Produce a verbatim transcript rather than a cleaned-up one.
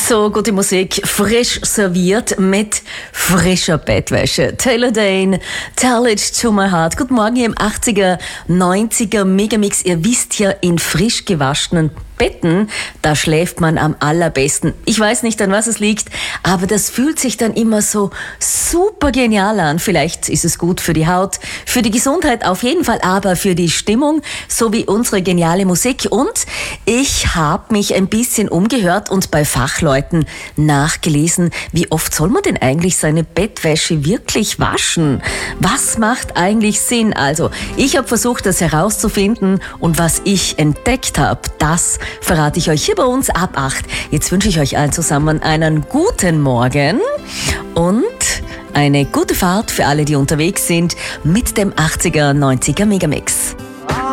So gute Musik, frisch serviert mit frischer Bettwäsche. Taylor Dane, Tell It to My Heart. Guten Morgen hier im achtziger, neunziger Megamix. Ihr wisst ja, in frisch gewaschenen Betten, da schläft man am allerbesten. Ich weiß nicht, an was es liegt, aber das fühlt sich dann immer so super genial an. Vielleicht ist es gut für die Haut, für die Gesundheit auf jeden Fall, aber für die Stimmung, so wie unsere geniale Musik. Und ich habe mich ein bisschen umgehört und bei Fachleuten nachgelesen, wie oft soll man denn eigentlich seine Bettwäsche wirklich waschen? Was macht eigentlich Sinn? Also, ich habe versucht, das herauszufinden, und was ich entdeckt habe, das verrate ich euch hier bei uns ab acht. Jetzt wünsche ich euch allen zusammen einen guten Morgen und eine gute Fahrt für alle, die unterwegs sind mit dem achtziger, neunziger Megamix.